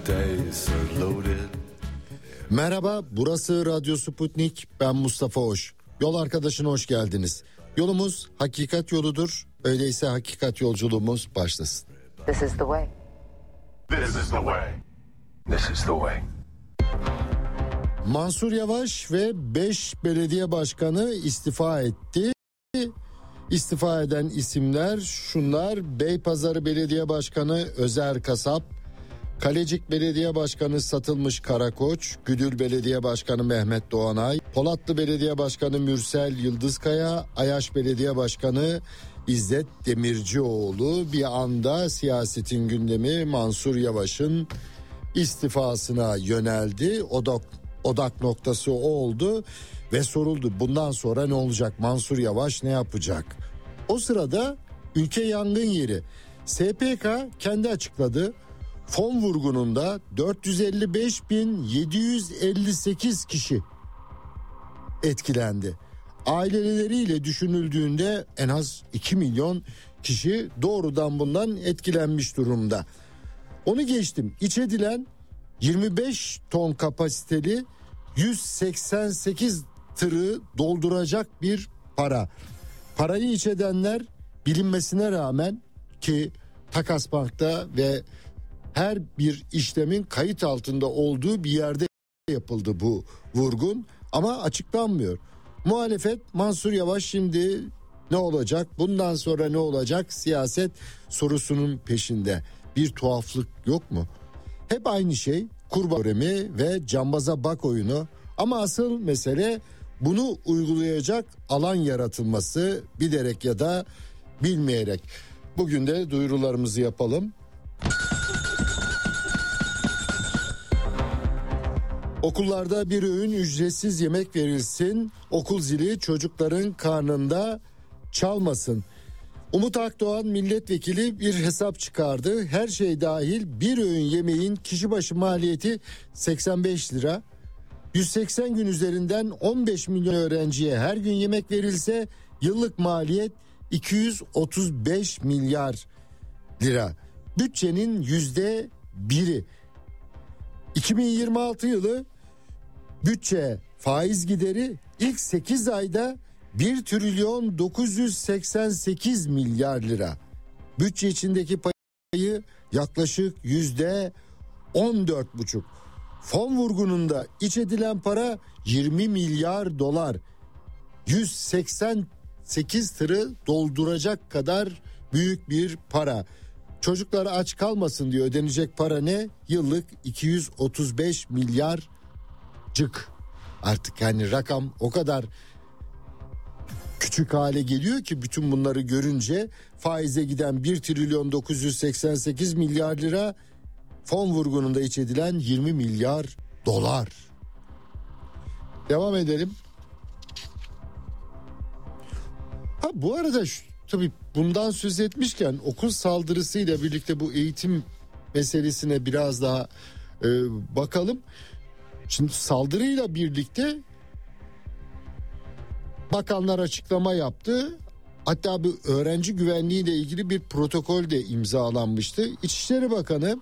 Merhaba, burası Radyo Sputnik. Ben Mustafa Hoş. Yol arkadaşına hoş geldiniz. Yolumuz hakikat yoludur. Öyleyse hakikat yolculuğumuz başlasın. This is the way. This is the way. This is the way. Mansur Yavaş ve 5 belediye başkanı istifa etti. İstifa eden isimler şunlar: Beypazarı Belediye Başkanı Özer Kasap, Kalecik Belediye Başkanı Satılmış Karakoç, Güdül Belediye Başkanı Mehmet Doğanay, Polatlı Belediye Başkanı Mürsel Yıldızkaya, Ayaş Belediye Başkanı İzzet Demircioğlu. Bir anda siyasetin gündemi Mansur Yavaş'ın istifasına yöneldi. Odak noktası o oldu ve soruldu, bundan sonra ne olacak, Mansur Yavaş ne yapacak? O sırada ülke yangın yeri. SPK kendi açıkladı. Fon vurgununda 455.758 kişi etkilendi. Aileleriyle düşünüldüğünde en az 2 milyon kişi doğrudan bundan etkilenmiş durumda. Onu geçtim. İç edilen 25 ton kapasiteli 188 tırı dolduracak bir para. Parayı iç edenler bilinmesine rağmen, ki Takas Bank'ta ve her bir işlemin kayıt altında olduğu bir yerde yapıldı bu vurgun, ama açıklanmıyor. Muhalefet Mansur Yavaş şimdi ne olacak, bundan sonra ne olacak, siyaset sorusunun peşinde. Bir tuhaflık yok mu? Hep aynı şey, kurban töremi ve cambaza bak oyunu, ama asıl mesele bunu uygulayacak alan yaratılması, bilerek ya da bilmeyerek. Bugün de duyurularımızı yapalım. Okullarda bir öğün ücretsiz yemek verilsin. Okul zili çocukların karnında çalmasın. Umut Akdoğan milletvekili bir hesap çıkardı. Her şey dahil bir öğün yemeğin kişi başı maliyeti 85 lira. 180 gün üzerinden 15 milyon öğrenciye her gün yemek verilse yıllık maliyet 235 milyar lira. Bütçenin %1'i. 2026 yılı bütçe faiz gideri ilk 8 ayda 1 trilyon 988 milyar lira. Bütçe içindeki payı yaklaşık %14,5. Fon vurgununda iç edilen para 20 milyar dolar. 188 tırı dolduracak kadar büyük bir para. Çocuklar aç kalmasın diye ödenecek para ne? Yıllık 235 milyarcık. Artık yani rakam o kadar küçük hale geliyor ki bütün bunları görünce, faize giden 1 trilyon 988 milyar lira, fon vurgununda iç edilen 20 milyar dolar. Devam edelim. Bu arada tabii bundan söz etmişken okul saldırısıyla birlikte bu eğitim meselesine biraz daha bakalım. Şimdi saldırıyla birlikte bakanlar açıklama yaptı. Hatta bu öğrenci güvenliğiyle ilgili bir protokol de imzalanmıştı. İçişleri Bakanı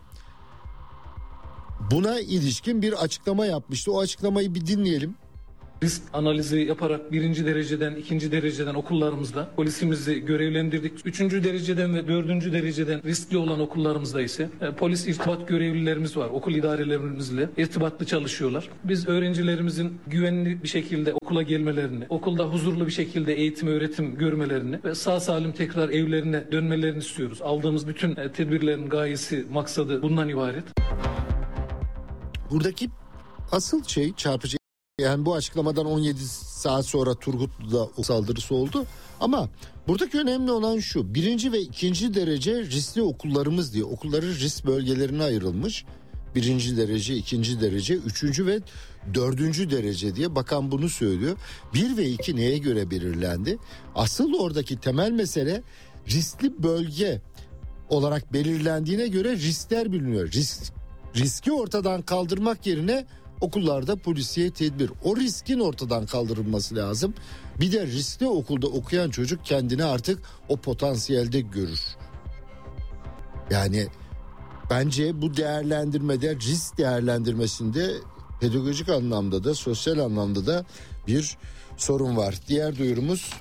buna ilişkin bir açıklama yapmıştı. O açıklamayı bir dinleyelim. Risk analizi yaparak 1. dereceden, 2. dereceden okullarımızda polisimizi görevlendirdik. 3. dereceden ve 4. dereceden riskli olan okullarımızda ise polis irtibat görevlilerimiz var. Okul idarelerimizle irtibatlı çalışıyorlar. Biz öğrencilerimizin güvenli bir şekilde okula gelmelerini, okulda huzurlu bir şekilde eğitim, öğretim görmelerini ve sağ salim tekrar evlerine dönmelerini istiyoruz. Aldığımız bütün tedbirlerin gayesi, maksadı bundan ibaret. Buradaki asıl şey çarpıcı. Yani bu açıklamadan 17 saat sonra Turgutlu'da o saldırısı oldu. Ama buradaki önemli olan şu: 1. ve 2. derece riskli okullarımız diye okulları risk bölgelerine ayrılmış. 1. derece, 2. derece, 3. ve 4. derece diye bakan bunu söylüyor. 1 ve 2 neye göre belirlendi? Asıl oradaki temel mesele riskli bölge olarak belirlendiğine göre riskler biliniyor. Riski ortadan kaldırmak yerine okullarda polisiye tedbir. O riskin ortadan kaldırılması lazım. Bir de riskli okulda okuyan çocuk kendini artık o potansiyelde görür. Yani bence bu değerlendirmede, risk değerlendirmesinde pedagojik anlamda da sosyal anlamda da bir sorun var. Diğer duyurumuz.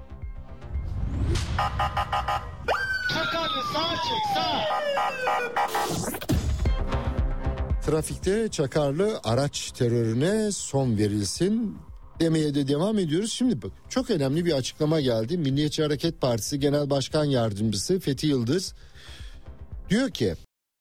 Çakarlı sağa çek, sağa. Trafikte çakarlı araç terörüne son verilsin demeye de devam ediyoruz. Şimdi bak, çok önemli bir açıklama geldi. Milliyetçi Hareket Partisi Genel Başkan Yardımcısı Fethi Yıldız diyor ki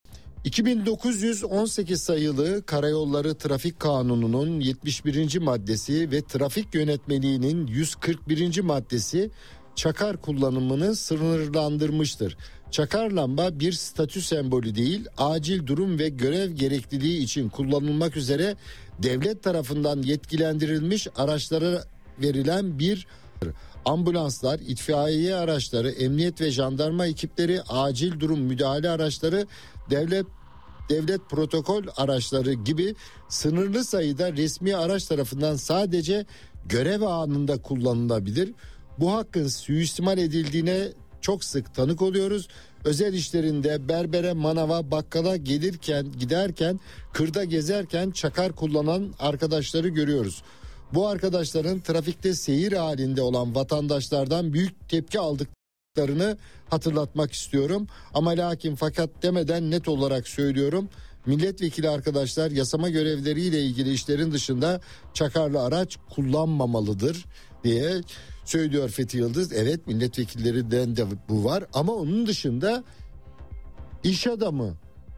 2918 sayılı Karayolları Trafik Kanunu'nun 71. maddesi ve trafik yönetmeliğinin 141. maddesi çakar kullanımını sınırlandırmıştır. Çakar lamba bir statü sembolü değil, acil durum ve görev gerekliliği için kullanılmak üzere devlet tarafından yetkilendirilmiş araçlara verilen bir ambulanslar, itfaiye araçları, emniyet ve jandarma ekipleri, acil durum müdahale araçları, devlet protokol araçları gibi sınırlı sayıda resmi araç tarafından sadece görev anında kullanılabilir. Bu hakkın suistimal edildiğine çok sık tanık oluyoruz. Özel işlerinde berbere, manava, bakkala giderken, kırda gezerken çakar kullanan arkadaşları görüyoruz. Bu arkadaşların trafikte seyir halinde olan vatandaşlardan büyük tepki aldıklarını hatırlatmak istiyorum. Ama lakin fakat demeden net olarak söylüyorum. Milletvekili arkadaşlar yasama görevleriyle ilgili işlerin dışında çakarlı araç kullanmamalıdır diye söylüyor Fethi Yıldız. Evet, milletvekillerinden de bu var ama onun dışında iş adamı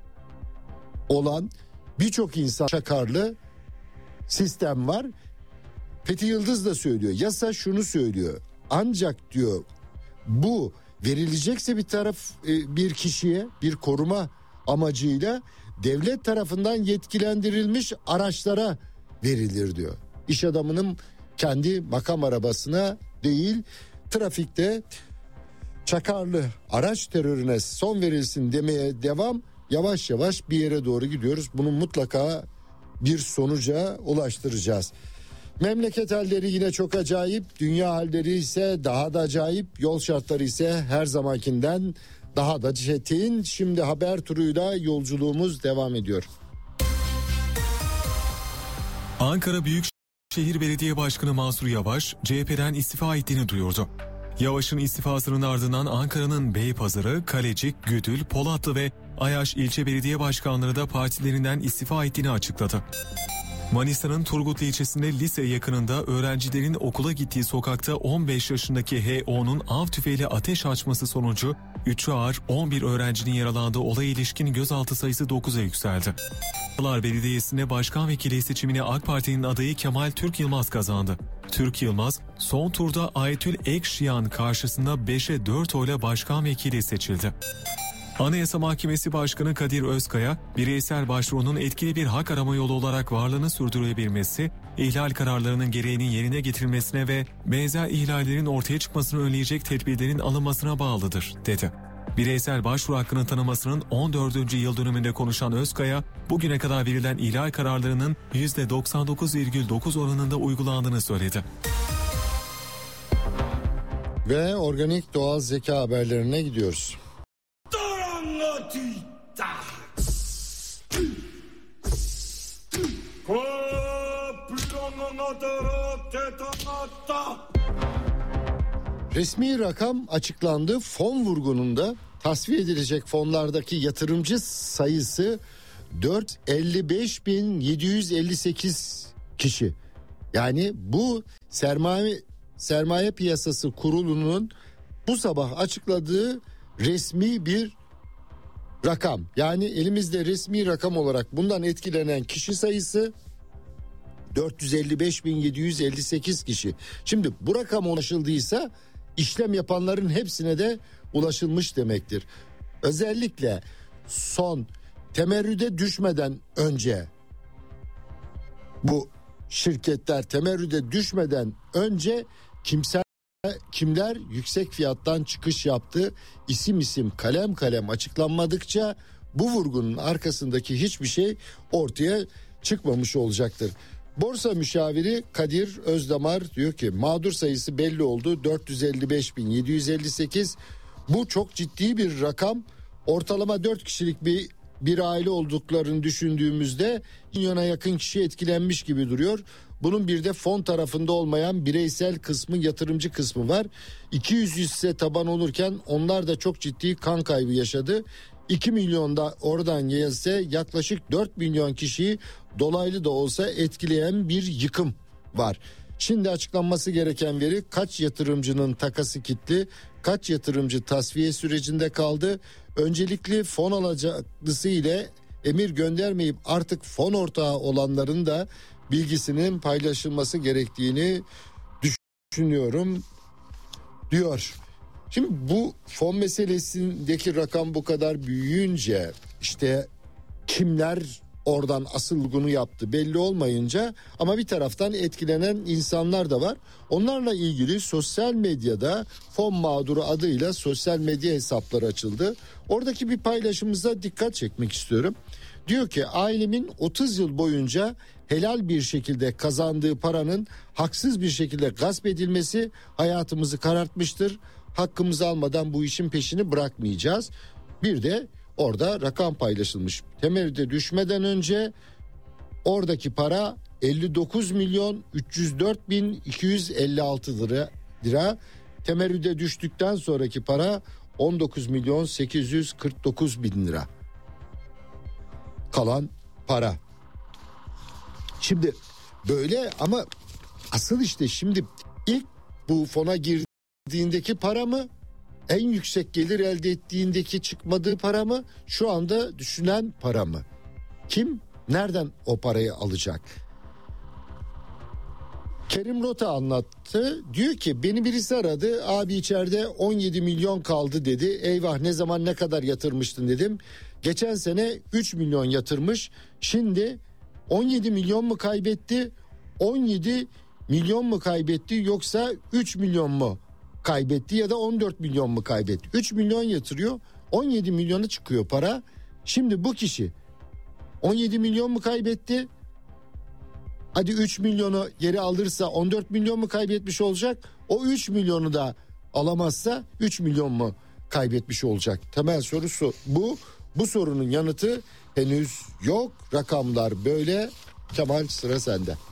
olan birçok insan çakarlı sistem var. Fethi Yıldız da söylüyor. Yasa şunu söylüyor. Ancak diyor bu verilecekse bir kişiye bir koruma amacıyla devlet tarafından yetkilendirilmiş araçlara verilir diyor. İş adamının kendi makam arabasına değil. Trafikte çakarlı araç terörüne son verilsin demeye devam. Yavaş yavaş bir yere doğru gidiyoruz. Bunu mutlaka bir sonuca ulaştıracağız. Memleket halleri yine çok acayip, dünya halleri ise daha da acayip, yol şartları ise her zamankinden daha da çetin. Şimdi haber turuyla yolculuğumuz devam ediyor. Ankara Büyükşehir Belediye Başkanı Mansur Yavaş CHP'den istifa ettiğini duyurdu. Yavaş'ın istifasının ardından Ankara'nın Beypazarı, Kalecik, Güdül, Polatlı ve Ayaş ilçe belediye başkanları da partilerinden istifa ettiğini açıkladı. Manisa'nın Turgutlu ilçesinde lise yakınında öğrencilerin okula gittiği sokakta 15 yaşındaki HO'nun av tüfeğiyle ateş açması sonucu 3'ü ağır 11 öğrencinin yaralandığı olaya ilişkin gözaltı sayısı 9'a yükseldi. Dağlar Belediyesi'nde başkan vekili seçimine AK Parti'nin adayı Kemal Türk Yılmaz kazandı. Türk Yılmaz son turda Aytül Ekşiyan karşısında 5'e 4 oyla başkan vekili seçildi. Anayasa Mahkemesi Başkanı Kadir Özkaya, bireysel başvurunun etkili bir hak arama yolu olarak varlığını sürdürebilmesi, ihlal kararlarının gereğinin yerine getirilmesine ve benzer ihlallerin ortaya çıkmasını önleyecek tedbirlerin alınmasına bağlıdır, dedi. Bireysel başvuru hakkının tanımasının 14. yıl dönümünde konuşan Özkaya, bugüne kadar verilen ihlal kararlarının %99,9 oranında uygulandığını söyledi. Ve organik doğal zeka haberlerine gidiyoruz. Resmi rakam açıklandı. Fon vurgununda tasfiye edilecek fonlardaki yatırımcı sayısı 455.758 kişi. Yani bu sermaye piyasası kurulunun bu sabah açıkladığı resmi bir rakam. Yani elimizde resmi rakam olarak bundan etkilenen kişi sayısı 455.758 kişi. Şimdi bu rakam ulaşıldıysa işlem yapanların hepsine de ulaşılmış demektir. Özellikle son temerrüde düşmeden önce bu şirketler temerrüde düşmeden önce kimler yüksek fiyattan çıkış yaptı, isim kalem kalem açıklanmadıkça bu vurgunun arkasındaki hiçbir şey ortaya çıkmamış olacaktır. Borsa müşaviri Kadir Özdamar diyor ki mağdur sayısı belli oldu, 455.758. Bu çok ciddi bir rakam. Ortalama 4 kişilik bir bir aile olduklarını düşündüğümüzde milyona yakın kişi etkilenmiş gibi duruyor. Bunun bir de fon tarafında olmayan bireysel kısmı, yatırımcı kısmı var. 200 hisse taban olurken onlar da çok ciddi kan kaybı yaşadı. 2 milyon da oradan gelse yaklaşık 4 milyon kişiyi dolaylı da olsa etkileyen bir yıkım var. Şimdi açıklanması gereken veri, kaç yatırımcının takası kilitli, kaç yatırımcı tasfiye sürecinde kaldı. Öncelikli fon alacaklısı ile emir göndermeyip artık fon ortağı olanların da bilgisinin paylaşılması gerektiğini düşünüyorum diyor. Şimdi bu fon meselesindeki rakam bu kadar büyüyünce, işte kimler oradan asıl bunu yaptı belli olmayınca, ama bir taraftan etkilenen insanlar da var. Onlarla ilgili sosyal medyada fon mağduru adıyla sosyal medya hesapları açıldı. Oradaki bir paylaşımıza dikkat çekmek istiyorum. Diyor ki, ailemin 30 yıl boyunca helal bir şekilde kazandığı paranın haksız bir şekilde gasp edilmesi hayatımızı karartmıştır. Hakkımızı almadan bu işin peşini bırakmayacağız. Bir de orada rakam paylaşılmış. Temerrüde düşmeden önce oradaki para 59 milyon 304 bin 256 lira. Temerrüde düştükten sonraki para 19 milyon 849 bin lira. Kalan para. Şimdi böyle, ama asıl işte şimdi ilk bu fona girdiğindeki para mı, en yüksek gelir elde ettiğindeki çıkmadığı para mı, şu anda düşünen para mı? Kim nereden o parayı alacak? Kerim Rota anlattı. Diyor ki, beni birisi aradı. Abi içeride 17 milyon kaldı dedi. Eyvah, ne zaman ne kadar yatırmıştın dedim. Geçen sene 3 milyon yatırmış. Şimdi 17 milyon mu kaybetti? 17 milyon mu kaybetti yoksa 3 milyon mu kaybetti ya da 14 milyon mu kaybetti? 3 milyon yatırıyor, 17 milyona çıkıyor para. Şimdi bu kişi 17 milyon mu kaybetti? Hadi 3 milyonu geri alırsa 14 milyon mu kaybetmiş olacak? O 3 milyonu da alamazsa 3 milyon mu kaybetmiş olacak? Temel sorusu bu. Bu sorunun yanıtı henüz yok. Rakamlar böyle. Kemal, sıra sende.